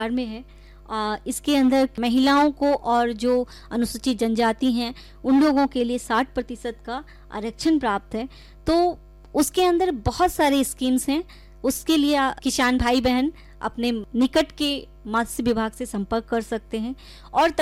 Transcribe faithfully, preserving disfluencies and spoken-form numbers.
में है। आ, इसके अंदर महिलाओं को और जो अनुसूचित जनजाति हैं उन लोगों के लिए साठ प्रतिशत का आरक्षण प्राप्त है। तो उसके अंदर बहुत सारे स्कीम्स हैं। उसके लिए आ, किसान भाई बहन अपने निकट के मत्स्य विभाग से संपर्क कर सकते हैं और